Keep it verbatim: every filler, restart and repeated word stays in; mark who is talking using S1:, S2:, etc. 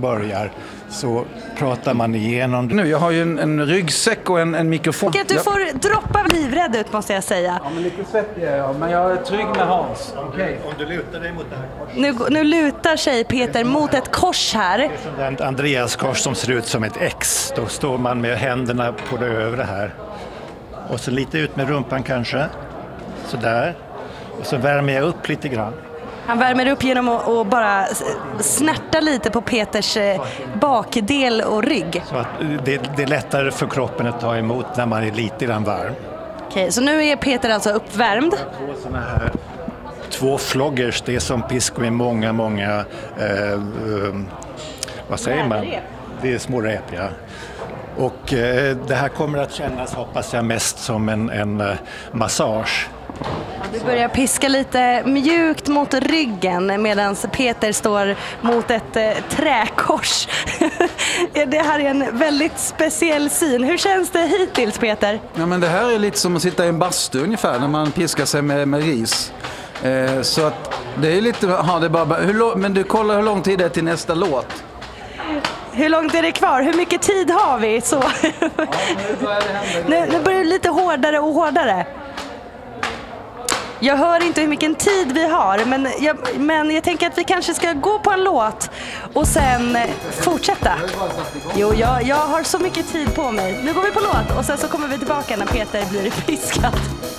S1: börjar så pratar man igenom det.
S2: Nu, jag har ju en, en ryggsäck och en, en mikrofon.
S3: Och att du får droppa livrädd ut måste jag säga.
S2: Ja, men lite svettig är jag, men jag är trygg med Hans.
S1: Okay. Om du lutar dig mot det här korset.
S3: Nu, nu lutar sig Peter mot ett kors här.
S1: Det är som en Andreas kors som ser ut som ett X. Då står man med händerna på det övre här. Och så lite ut med rumpan kanske. Så där. Och så värmer jag upp lite grann.
S3: Han värmer upp genom att, att bara snärta lite på Peters bakdel och rygg.
S1: Så att det, det är lättare för kroppen att ta emot när man är lite grann varm.
S3: Okej, så nu är Peter alltså uppvärmd.
S1: Två såna här, två floggers, det är som pisk med många, många, eh, eh, vad säger man? Det är små rep, ja. Och eh, det här kommer att kännas, hoppas jag, mest som en, en uh, massage.
S3: Du börjar piska lite mjukt mot ryggen medan Peter står mot ett eh, träkors. Det här är en väldigt speciell syn. Hur känns det hittills, Peter?
S2: Ja, men det här är lite som att sitta i en bastu ungefär när man piskar sig med, med ris. Eh, så att det är lite, ja, det är bara, hur, men du kollar hur lång tid det är till nästa låt.
S3: Hur långt är det kvar? Hur mycket tid har vi? Så.
S2: Ja, nu, börjar det
S3: nu, nu börjar det lite hårdare och hårdare. Jag hör inte hur mycket tid vi har, men jag, men jag tänker att vi kanske ska gå på en låt och sen fortsätta. Jo, jag, jag har så mycket tid på mig. Nu går vi på låt och sen så kommer vi tillbaka när Peter blir piskad.